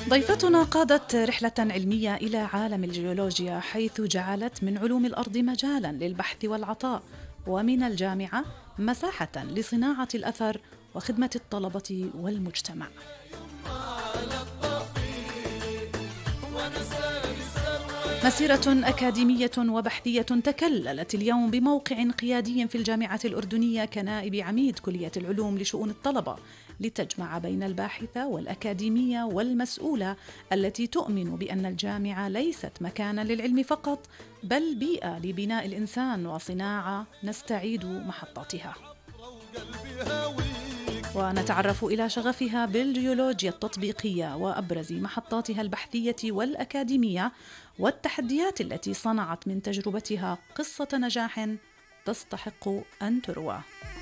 ضيفتنا قادت رحلة علمية إلى عالم الجيولوجيا، حيث جعلت من علوم الأرض مجالاً للبحث والعطاء، ومن الجامعة مساحة لصناعة الأثر وخدمة الطلبة والمجتمع. مسيرة أكاديمية وبحثية تكللت اليوم بموقع قيادي في الجامعة الأردنية كنائب عميد كلية العلوم لشؤون الطلبة، لتجمع بين الباحثة والأكاديمية والمسؤولة التي تؤمن بأن الجامعة ليست مكانا للعلم فقط، بل بيئة لبناء الإنسان وصناعة نستعيد محطاتها. ونتعرف إلى شغفها بالجيولوجيا التطبيقية وأبرز محطاتها البحثية والأكاديمية، والتحديات التي صنعت من تجربتها قصة نجاح تستحق أن تروى.